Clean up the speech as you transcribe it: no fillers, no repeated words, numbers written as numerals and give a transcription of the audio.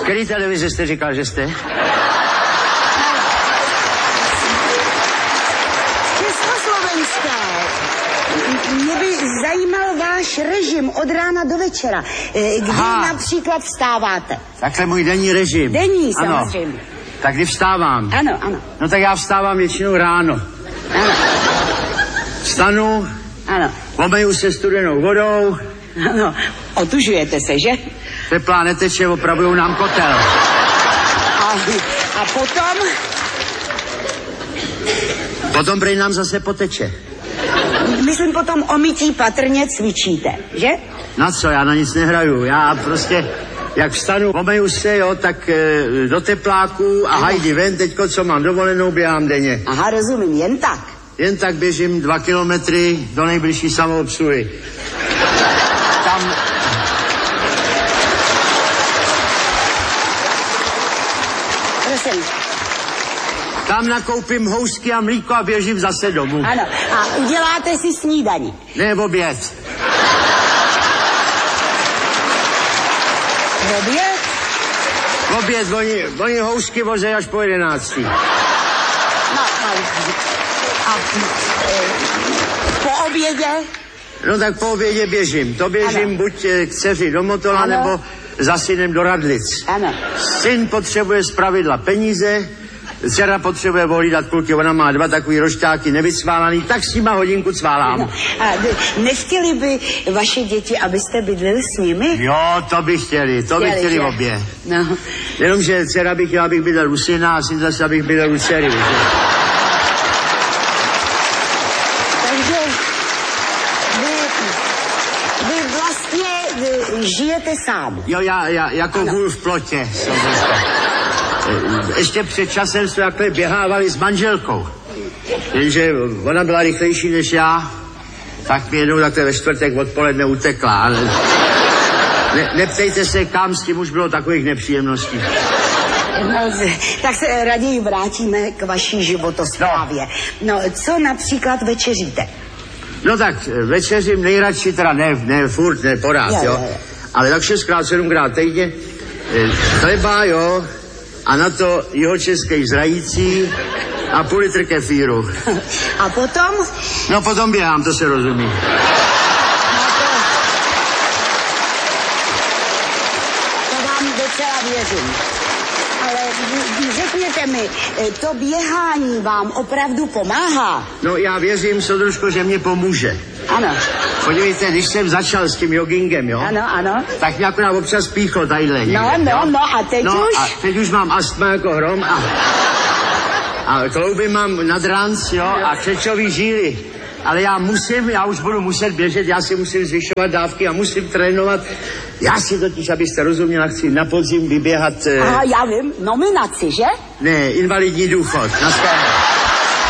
Z který televize jste říkal, že jste? Československé. Mě by zajímal váš režim od rána do večera. Kdy například vstáváte? Takhle můj denní režim. Denní, samozřejmě. Tak kdy vstávám? Ano, ano. No tak já vstávám většinou ráno. Ano. Vstanu. Ano. Omeju se studenou vodou. Ano. Otužujete se, že? Teplá neteče, opravujou nám kotel. A potom? Potom prej nám zase poteče. Myslím, potom o mytí patrně cvičíte, že? Na co, já na nic nehraju. Já prostě, jak vstanu, omeju se, jo, tak do tepláku a hajdi ven, teďko, co mám dovolenou, běhám denně. Aha, rozumím, jen tak. Jen tak běžím 2 kilometry do nejbližší samoobsluhy. Tam... Prosím. Tam nakoupím housky a mlíko a běžím zase domů. Ano, a uděláte si snídani. Ne, oběd. Oběd? Oběd, oni housky vozej až po 11. No, a po obědě? No tak po obědě běžím. To běžím ano. buď k dceři do Motola, ano. nebo za synem do Radlic. Ano. Syn potřebuje zpravidla peníze, dcera potřebuje ohlídat kulky, ona má 2 takový rošťáky nevycválaný, tak s nima hodinku cválám. No, a nechtěli by vaše děti, abyste bydleli s nimi? Jo, to by chtěli obě. No. Jenomže dcera by chtěla, abych bydlel u syna a syn zase, abych bydlel u dcery. Takže vy vlastně žijete sám. Jo, já jako vůl v plotě. Ještě před časem jsme takhle běhávali s manželkou. Jenže ona byla rychlejší než já, tak mi jednou takhle ve čtvrtek odpoledne utekla. Neptejte se, kam, s tím už bylo takových nepříjemností. No, tak se raději vrátíme k vaší životosprávě. No, co například večeříte? No tak, večeřím nejradši, teda ne furt, ne porád, jo. Ale tak 6x, 7x týdně, chleba, jo, a na to jihočeský zrající a půl litr kefíru. A potom? No potom běhám, to se rozumí. To vám docela věřím. Ale řekněte mi, to běhání vám opravdu pomáhá? No já věřím, Sodružko, že mě pomůže. Ano. Podívejte, když jsem začal s tím joggingem, jo? Ano, ano. Tak mě akorát občas píchlo tadyhle někde, No, a teď už? A teď už mám astma jako hrom a klouby mám nad ranc, jo, a křečový žíly. Ale já už budu muset běžet, já si musím zvyšovat dávky a musím trénovat. Já si totiž, abyste rozuměla, chci na podzim vyběhat... Aha, já vím, nominaci, že? Ne, invalidní důchod. Na